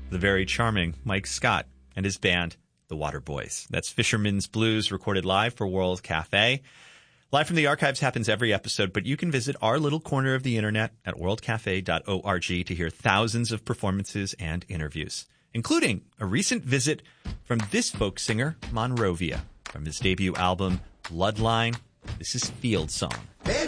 the very charming Mike Scott and his band, the Waterboys. That's Fisherman's Blues, recorded live for World Cafe. Live from the Archives happens every episode, but you can visit our little corner of the internet at worldcafe.org to hear thousands of performances and interviews, including a recent visit from this folk singer, Monrovia. From his debut album, Bloodline, this is Field Song.